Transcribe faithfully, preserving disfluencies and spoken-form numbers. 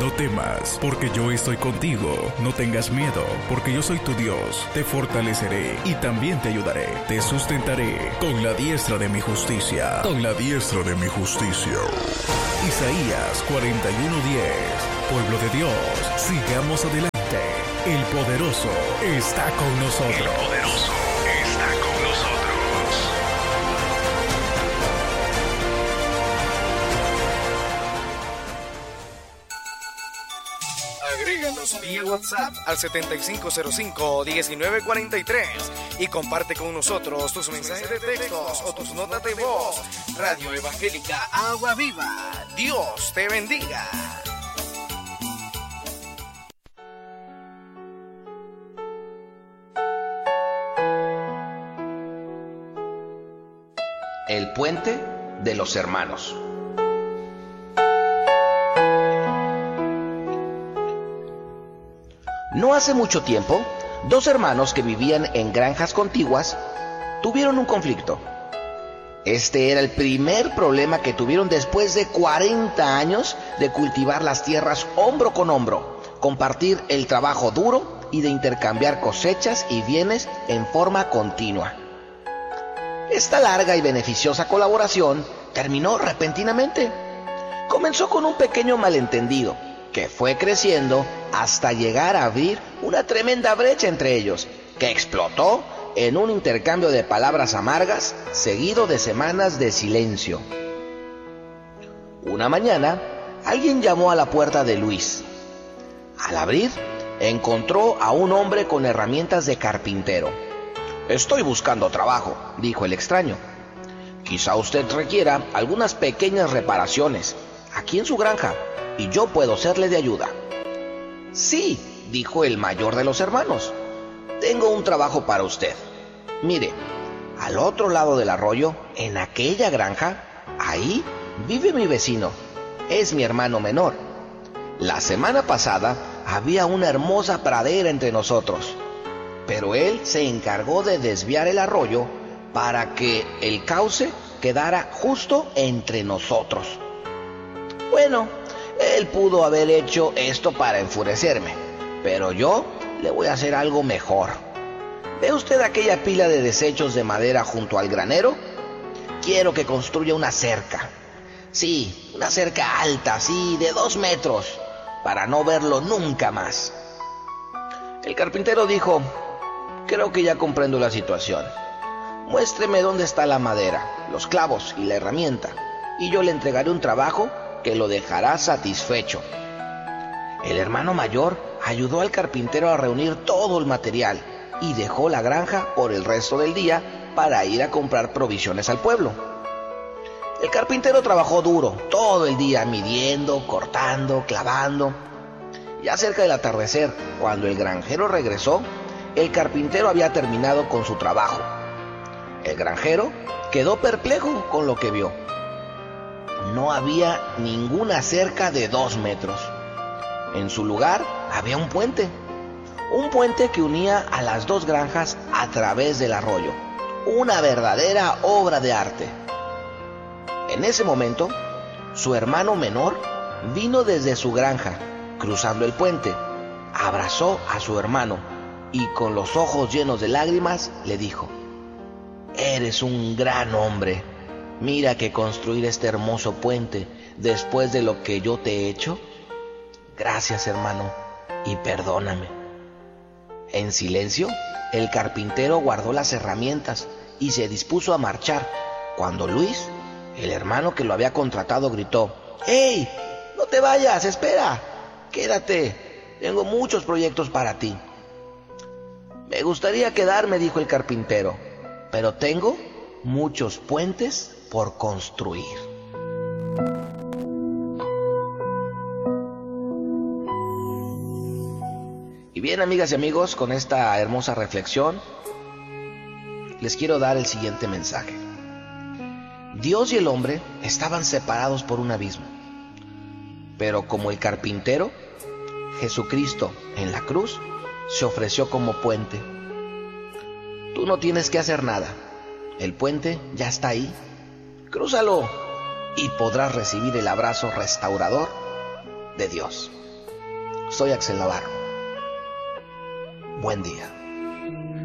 No temas, porque yo estoy contigo. No tengas miedo, porque yo soy tu Dios. Te fortaleceré y también te ayudaré. Te sustentaré con la diestra de mi justicia. Con la diestra de mi justicia. Isaías cuarenta y uno diez. Pueblo de Dios, sigamos adelante. El poderoso está con nosotros. El poderoso está con nosotros. Agréganos vía WhatsApp al setenta y cinco cero cinco, diecinueve cuarenta y tres y comparte con nosotros tus mensajes de textos o tus notas de voz. Radio Evangélica Agua Viva. Dios te bendiga. El puente de los hermanos. No hace mucho tiempo, dos hermanos que vivían en granjas contiguas tuvieron un conflicto. Este era el primer problema que tuvieron después de cuarenta años de cultivar las tierras hombro con hombro, compartir el trabajo duro y de intercambiar cosechas y bienes en forma continua. Esta larga y beneficiosa colaboración terminó repentinamente. Comenzó con un pequeño malentendido que fue creciendo hasta llegar a abrir una tremenda brecha entre ellos, que explotó en un intercambio de palabras amargas seguido de semanas de silencio. Una mañana, alguien llamó a la puerta de Luis. Al abrir, encontró a un hombre con herramientas de carpintero. «Estoy buscando trabajo», dijo el extraño. «Quizá usted requiera algunas pequeñas reparaciones aquí en su granja y yo puedo serle de ayuda». «Sí», dijo el mayor de los hermanos. «Tengo un trabajo para usted. Mire, al otro lado del arroyo, en aquella granja, ahí vive mi vecino. Es mi hermano menor. La semana pasada había una hermosa pradera entre nosotros, pero él se encargó de desviar el arroyo para que el cauce quedara justo entre nosotros. Bueno, él pudo haber hecho esto para enfurecerme, pero yo le voy a hacer algo mejor. ¿Ve usted aquella pila de desechos de madera junto al granero? Quiero que construya una cerca. Sí, una cerca alta, así, de dos metros, para no verlo nunca más». El carpintero dijo: «Creo que ya comprendo la situación. Muéstreme dónde está la madera, los clavos y la herramienta, y yo le entregaré un trabajo que lo dejará satisfecho». El hermano mayor ayudó al carpintero a reunir todo el material y dejó la granja por el resto del día para ir a comprar provisiones al pueblo. El carpintero trabajó duro todo el día, midiendo, cortando, clavando. Ya cerca del atardecer, cuando el granjero regresó, el carpintero había terminado con su trabajo. El granjero quedó perplejo con lo que vio. No había ninguna cerca de dos metros. En su lugar había un puente. Un puente que unía a las dos granjas a través del arroyo. Una verdadera obra de arte. En ese momento, su hermano menor vino desde su granja, cruzando el puente, abrazó a su hermano y con los ojos llenos de lágrimas le dijo: «Eres un gran hombre. Mira que construir este hermoso puente después de lo que yo te he hecho. Gracias, hermano, y perdóname». En silencio, el carpintero guardó las herramientas y se dispuso a marchar, cuando Luis, el hermano que lo había contratado, gritó: «¡Hey! ¡No te vayas! ¡Espera! ¡Quédate! Tengo muchos proyectos para ti». «Me gustaría quedarme», dijo el carpintero, «pero tengo muchos puentes por construir». Y bien, amigas y amigos, con esta hermosa reflexión les quiero dar el siguiente mensaje. Dios y el hombre estaban separados por un abismo, pero como el carpintero, Jesucristo en la cruz se ofreció como puente. Tú no tienes que hacer nada, el puente ya está ahí. Crúzalo y podrás recibir el abrazo restaurador de Dios. Soy Axel Navarro. Buen día.